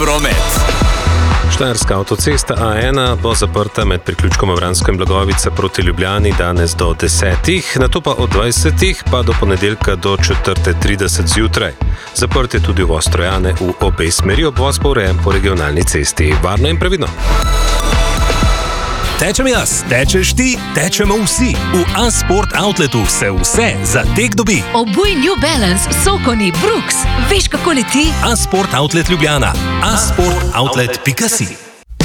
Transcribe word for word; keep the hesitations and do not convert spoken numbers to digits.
promet. Štajerska avtocesta A ena bo zaprta med priključkom Vransko in Blagovica proti Ljubljani danes do desetih, nato pa od dvajsetih pa do ponedeljka do četrte trideset zjutraj. Zaprt je tudi uvoz Trojane v obe smeri, obvoz pa urejen po regionalni cesti. Varno in previdno. Tečem jaz, tečeš ti, tečemo vsi. V A-Sport Outletu se vse za tek dobi. Obuj New Balance, Sokoni, Brooks. Veš, kako leti? A-Sport Outlet Ljubljana. a sport outlet pika si.